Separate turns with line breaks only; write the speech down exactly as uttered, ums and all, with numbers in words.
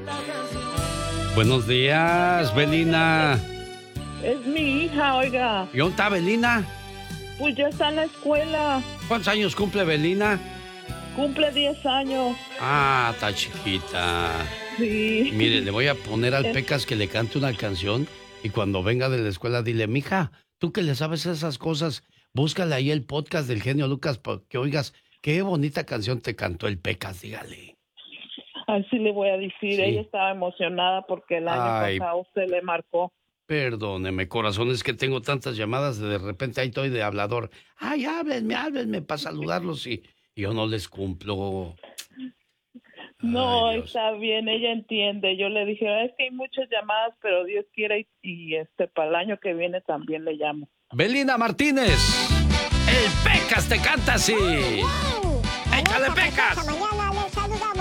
Buenos días, Belina.
Es mi hija, oiga.
¿Y dónde está Belina?
Pues ya está en la escuela.
¿Cuántos años cumple Belina?
Cumple diez años.
Ah, está chiquita.
Sí.
Mire, le voy a poner al Pecas que le cante una canción y cuando venga de la escuela dile, mija, tú que le sabes esas cosas, búscale ahí el podcast del genio Lucas para que oigas qué bonita canción te cantó el Pecas, dígale.
Así le voy a decir,
Sí.
ella estaba emocionada porque el año
Ay.
pasado usted le marcó.
Perdóneme, corazón, es que tengo tantas llamadas de, de repente ahí estoy de hablador. Ay, háblenme, háblenme para saludarlos y, y yo no les cumplo.
No,
Ay, Dios.
está bien, ella entiende. Yo le dije, es que hay muchas llamadas, pero Dios quiere y, y este para el año que viene también le llamo.
Belina Martínez, el Pecas te canta así.
¡Wow!
¡Échale,
Esta
Pecas!
preciosa mañana